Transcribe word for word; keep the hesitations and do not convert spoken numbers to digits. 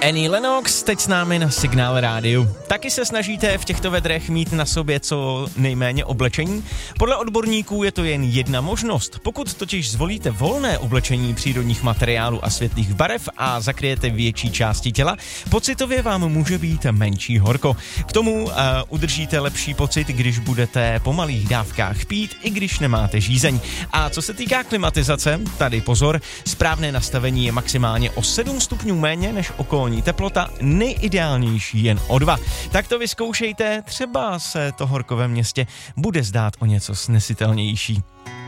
Annie Lennox teď s námi na Signál rádiu. Taky se snažíte v těchto vedrech mít na sobě co nejméně oblečení? Podle odborníků je to jen jedna možnost. Pokud totiž zvolíte volné oblečení přírodních materiálů a světlých barev a zakryjete větší části těla, pocitově vám může být menší horko. K tomu uh, udržíte lepší pocit, když budete po malých dávkách pít, i když nemáte žízeň. A co se týká klimatizace, tady pozor, správné nastavení je maximálně o sedm stupňů méně než okolní teplota, nejideálnější jen o dva. Tak to vyzkoušejte, třeba se to horko ve městě bude zdát o něco snesitelnější.